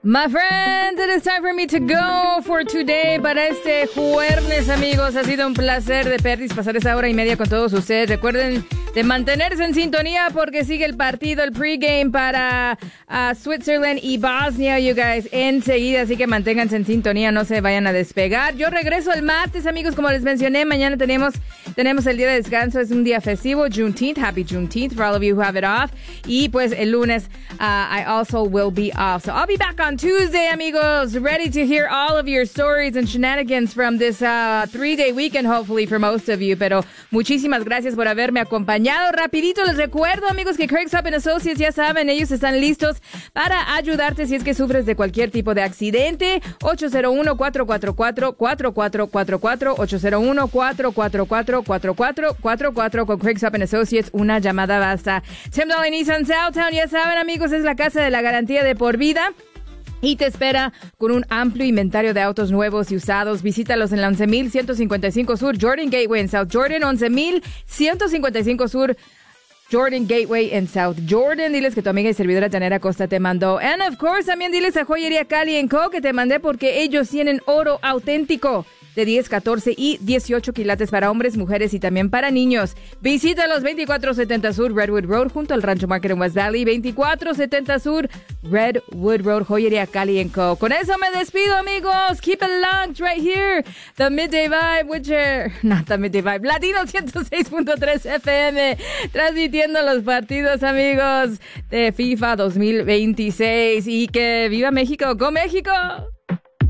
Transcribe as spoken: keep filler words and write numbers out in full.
My friends, it is time for me to go for today. Para este jueves, amigos, ha sido un placer de perdis pasar esa hora y media con todos ustedes. Recuerden de mantenerse en sintonía porque sigue el partido, el pregame para uh, Switzerland y Bosnia, you guys, enseguida. Así que manténganse en sintonía, no se vayan a despegar. Yo regreso el martes, amigos, como les mencioné. Mañana tenemos, tenemos el día de descanso, es un día festivo, Juneteenth. Happy Juneteenth for all of you who have it off. Y pues el lunes, uh, I also will be off. So I'll be back on Tuesday, amigos, ready to hear all of your stories and shenanigans from this uh, three-day weekend, hopefully, for most of you. Pero muchísimas gracias por haberme acompañado. Rapidito les recuerdo, amigos, que Craig's Up and Associates, ya saben, ellos están listos para ayudarte si es que sufres de cualquier tipo de accidente. ocho cero uno, cuatro cuatro cuatro, cuatro cuatro cuatro cuatro, ocho cero uno, cuatro cuatro cuatro, cuatro cuatro cuatro cuatro. Con Craig's Up and Associates, una llamada basta. Tim Dolly Nissan Southtown, ya saben, amigos, es la casa de la garantía de por vida. Y te espera con un amplio inventario de autos nuevos y usados. Visítalos en la once mil ciento cincuenta y cinco Sur Jordan Gateway en South Jordan. once mil ciento cincuenta y cinco Sur Jordan Gateway en South Jordan. Diles que tu amiga y servidora Janera Costa te mandó. And of course, también diles a Joyería Cali and Co. que te mandé porque ellos tienen oro auténtico de diez, catorce y dieciocho quilates para hombres, mujeres y también para niños. Visítalos veinticuatro setenta Sur Redwood Road junto al Rancho Market en West Valley. veinticuatro setenta Sur Redwood Road, Joyería Cali and Co. Con eso me despido, amigos. Keep it locked right here. The Midday Vibe, which are, not the Midday Vibe, Latino ciento seis punto tres F M, transmitiendo los partidos, amigos, de FIFA dos mil veintiséis. Y que viva México, ¡Go México!